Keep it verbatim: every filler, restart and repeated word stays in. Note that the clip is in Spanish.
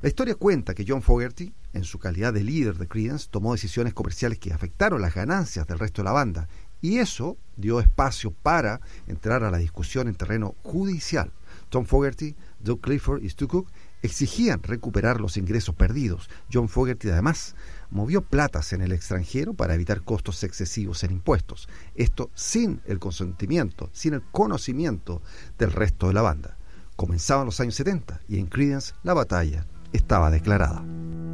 La historia cuenta que John Fogerty, en su calidad de líder de Creedence, tomó decisiones comerciales que afectaron las ganancias del resto de la banda, y eso dio espacio para entrar a la discusión en terreno judicial. Tom Fogerty, Doug Clifford y Stu Cook exigían recuperar los ingresos perdidos. John Fogerty, además, movió platas en el extranjero para evitar costos excesivos en impuestos. Esto sin el consentimiento, sin el conocimiento del resto de la banda. Comenzaban los años setenta y en Creedence la batalla estaba declarada.